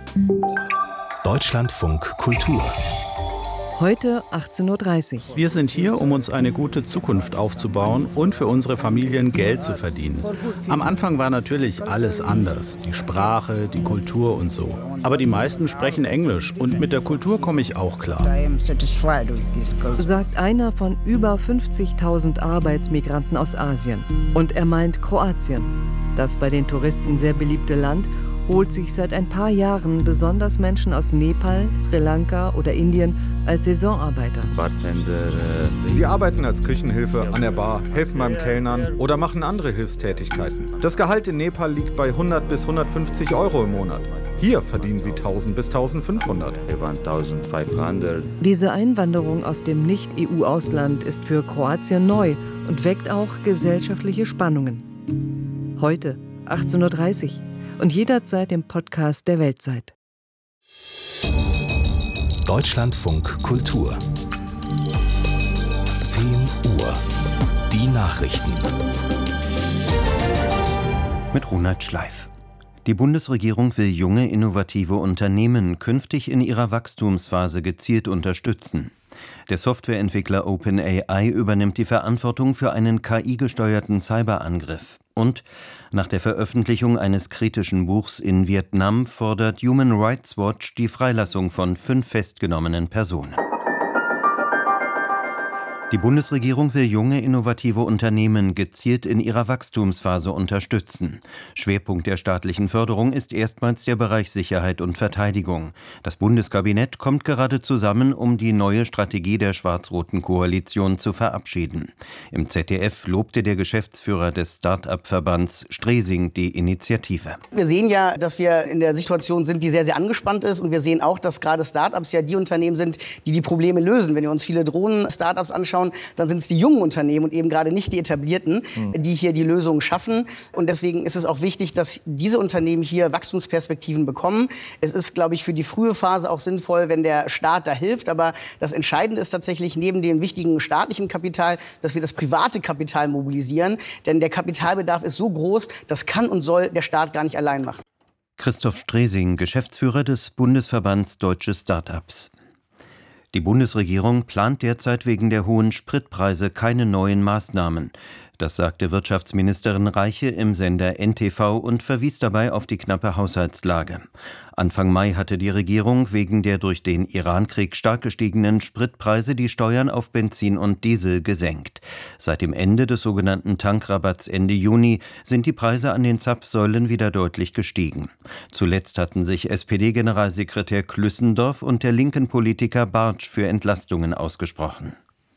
Deutschlandfunk Kultur. Heute 18:30 Uhr. Wir sind hier, um uns eine gute Zukunft aufzubauen und für unsere Familien Geld zu verdienen. Am Anfang war natürlich alles anders, die Sprache, die Kultur und so. Aber die meisten sprechen Englisch und mit der Kultur komme ich auch klar. Sagt einer von über 50.000 Arbeitsmigranten aus Asien. Und er meint Kroatien. Das bei den Touristen sehr beliebte Land holt sich seit ein paar Jahren besonders Menschen aus Nepal, Sri Lanka oder Indien als Saisonarbeiter. Sie arbeiten als Küchenhilfe an der Bar, helfen beim Kellnern oder machen andere Hilfstätigkeiten. Das Gehalt in Nepal liegt bei 100 bis 150 Euro im Monat. Hier verdienen sie 1000 bis 1500. Diese Einwanderung aus dem Nicht-EU-Ausland ist für Kroatien neu und weckt auch gesellschaftliche Spannungen. Heute 18:30 Uhr. Und jederzeit im Podcast der Weltzeit. Deutschlandfunk Kultur. 10 Uhr. Die Nachrichten. Mit Ronald Schleif. Die Bundesregierung will junge, innovative Unternehmen künftig in ihrer Wachstumsphase gezielt unterstützen. Der Softwareentwickler OpenAI übernimmt die Verantwortung für einen KI-gesteuerten Cyberangriff. Und nach der Veröffentlichung eines kritischen Buchs in Vietnam fordert Human Rights Watch die Freilassung von 5 festgenommenen Personen. Die Bundesregierung will junge, innovative Unternehmen gezielt in ihrer Wachstumsphase unterstützen. Schwerpunkt der staatlichen Förderung ist erstmals der Bereich Sicherheit und Verteidigung. Das Bundeskabinett kommt gerade zusammen, um die neue Strategie der schwarz-roten Koalition zu verabschieden. Im ZDF lobte der Geschäftsführer des Start-up-Verbands Stresing die Initiative. Wir sehen ja, dass wir in der Situation sind, die sehr, sehr angespannt ist. Und wir sehen auch, dass gerade Start-ups ja die Unternehmen sind, die die Probleme lösen. Wenn wir uns viele Drohnen-Start-ups anschauen, dann sind es die jungen Unternehmen und eben gerade nicht die etablierten, die hier die Lösungen schaffen. Und deswegen ist es auch wichtig, dass diese Unternehmen hier Wachstumsperspektiven bekommen. Es ist, glaube ich, für die frühe Phase auch sinnvoll, wenn der Staat da hilft. Aber das Entscheidende ist tatsächlich neben dem wichtigen staatlichen Kapital, dass wir das private Kapital mobilisieren. Denn der Kapitalbedarf ist so groß, das kann und soll der Staat gar nicht allein machen. Christoph Stresing, Geschäftsführer des Bundesverbands Deutsche Start-ups. Die Bundesregierung plant derzeit wegen der hohen Spritpreise keine neuen Maßnahmen. Das sagte Wirtschaftsministerin Reiche im Sender NTV und verwies dabei auf die knappe Haushaltslage. Anfang Mai hatte die Regierung wegen der durch den Irankrieg stark gestiegenen Spritpreise die Steuern auf Benzin und Diesel gesenkt. Seit dem Ende des sogenannten Tankrabatts Ende Juni sind die Preise an den Zapfsäulen wieder deutlich gestiegen. Zuletzt hatten sich SPD-Generalsekretär Klüssendorf und der linken Politiker Bartsch für Entlastungen ausgesprochen.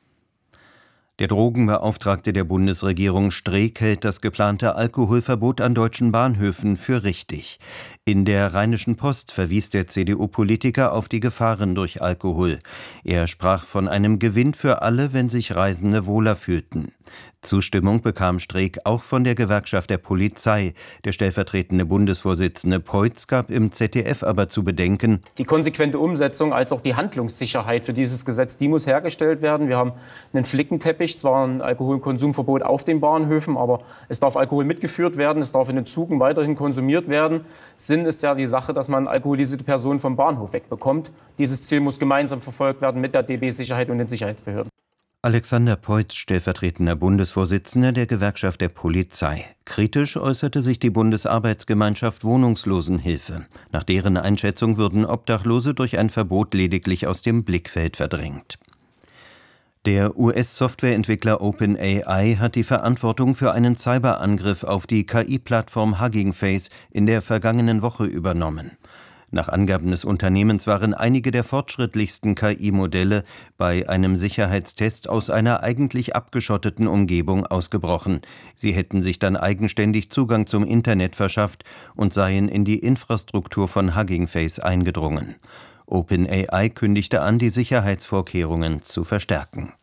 Der Drogenbeauftragte der Bundesregierung Streeck hält das geplante Alkoholverbot an deutschen Bahnhöfen für richtig. In der Rheinischen Post verwies der CDU-Politiker auf die Gefahren durch Alkohol. Er sprach von einem Gewinn für alle, wenn sich Reisende wohler fühlten. Zustimmung bekam Streeck auch von der Gewerkschaft der Polizei. Der stellvertretende Bundesvorsitzende Peutz gab im ZDF aber zu bedenken: Die konsequente Umsetzung als auch die Handlungssicherheit für dieses Gesetz, die muss hergestellt werden. Wir haben einen Flickenteppich, zwar ein Alkoholkonsumverbot auf den Bahnhöfen, aber es darf Alkohol mitgeführt werden, es darf in den Zügen weiterhin konsumiert werden. Sinn ist ja die Sache, dass man alkoholisierte Personen vom Bahnhof wegbekommt. Dieses Ziel muss gemeinsam verfolgt werden mit der DB Sicherheit und den Sicherheitsbehörden. Alexander Peutz, stellvertretender Bundesvorsitzender der Gewerkschaft der Polizei. Kritisch äußerte sich die Bundesarbeitsgemeinschaft Wohnungslosenhilfe. Nach deren Einschätzung würden Obdachlose durch ein Verbot lediglich aus dem Blickfeld verdrängt. Der US-Softwareentwickler OpenAI hat die Verantwortung für einen Cyberangriff auf die KI-Plattform Hugging Face in der vergangenen Woche übernommen. Nach Angaben des Unternehmens waren einige der fortschrittlichsten KI-Modelle bei einem Sicherheitstest aus einer eigentlich abgeschotteten Umgebung ausgebrochen. Sie hätten sich dann eigenständig Zugang zum Internet verschafft und seien in die Infrastruktur von Hugging Face eingedrungen. OpenAI kündigte an, die Sicherheitsvorkehrungen zu verstärken.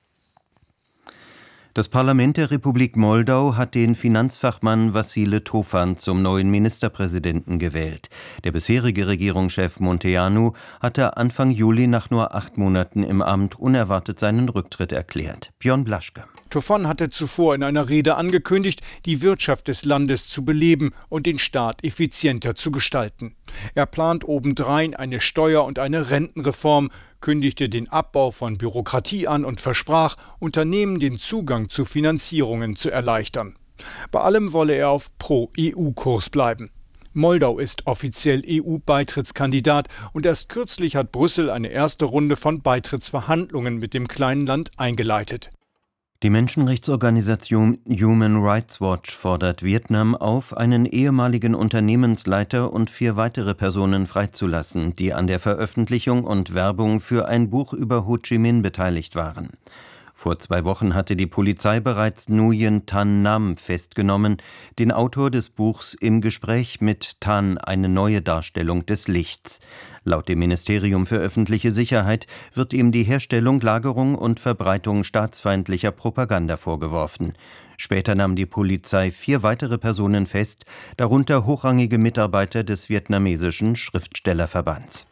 Das Parlament der Republik Moldau hat den Finanzfachmann Vasile Tofan zum neuen Ministerpräsidenten gewählt. Der bisherige Regierungschef Munteanu hatte Anfang Juli nach nur 8 Monaten im Amt unerwartet seinen Rücktritt erklärt. Björn Blaschke. Tofan hatte zuvor in einer Rede angekündigt, die Wirtschaft des Landes zu beleben und den Staat effizienter zu gestalten. Er plant obendrein eine Steuer- und eine Rentenreform, kündigte den Abbau von Bürokratie an und versprach, Unternehmen den Zugang zu Finanzierungen zu erleichtern. Bei allem wolle er auf Pro-EU-Kurs bleiben. Moldau ist offiziell EU-Beitrittskandidat und erst kürzlich hat Brüssel eine erste Runde von Beitrittsverhandlungen mit dem kleinen Land eingeleitet. Die Menschenrechtsorganisation Human Rights Watch fordert Vietnam auf, einen ehemaligen Unternehmensleiter und 4 weitere Personen freizulassen, die an der Veröffentlichung und Werbung für ein Buch über Ho Chi Minh beteiligt waren. Vor 2 Wochen hatte die Polizei bereits Nguyen Thanh Nam festgenommen, den Autor des Buchs Im Gespräch mit Thanh, eine neue Darstellung des Lichts. Laut dem Ministerium für öffentliche Sicherheit wird ihm die Herstellung, Lagerung und Verbreitung staatsfeindlicher Propaganda vorgeworfen. Später nahm die Polizei 4 weitere Personen fest, darunter hochrangige Mitarbeiter des vietnamesischen Schriftstellerverbands.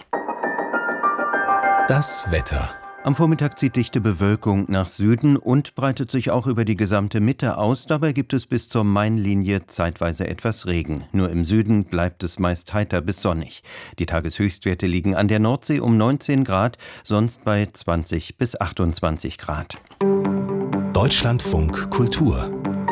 Das Wetter. Am Vormittag zieht dichte Bewölkung nach Süden und breitet sich auch über die gesamte Mitte aus. Dabei gibt es bis zur Mainlinie zeitweise etwas Regen. Nur im Süden bleibt es meist heiter bis sonnig. Die Tageshöchstwerte liegen an der Nordsee um 19 Grad, sonst bei 20 bis 28 Grad. Deutschlandfunk Kultur.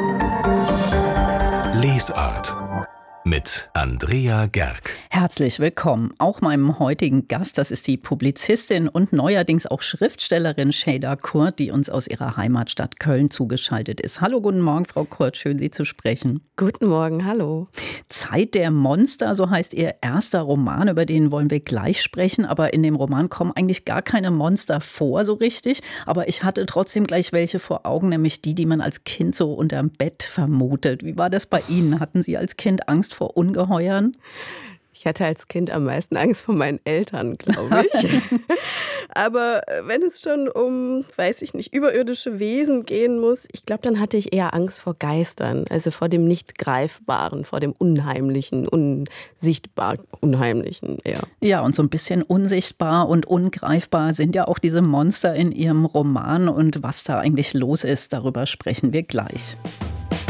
Lesart. Mit Andrea Gerg. Herzlich willkommen. Auch meinem heutigen Gast, das ist die Publizistin und neuerdings auch Schriftstellerin Şeyda Kurt, die uns aus ihrer Heimatstadt Köln zugeschaltet ist. Hallo, guten Morgen, Frau Kurt, schön Sie zu sprechen. Guten Morgen, hallo. Zeit der Monster, so heißt Ihr erster Roman, über den wollen wir gleich sprechen. Aber in dem Roman kommen eigentlich gar keine Monster vor, so richtig. Aber ich hatte trotzdem gleich welche vor Augen, nämlich die man als Kind so unterm Bett vermutet. Wie war das bei Ihnen? Hatten Sie als Kind Angst vor Ungeheuern? Ich hatte als Kind am meisten Angst vor meinen Eltern, glaube ich. Aber wenn es schon um, weiß ich nicht, überirdische Wesen gehen muss, ich glaube, dann hatte ich eher Angst vor Geistern, also vor dem Nicht-Greifbaren, vor dem Unheimlichen, unsichtbar Unheimlichen eher. Ja, und so ein bisschen unsichtbar und ungreifbar sind ja auch diese Monster in Ihrem Roman. Und was da eigentlich los ist, darüber sprechen wir gleich.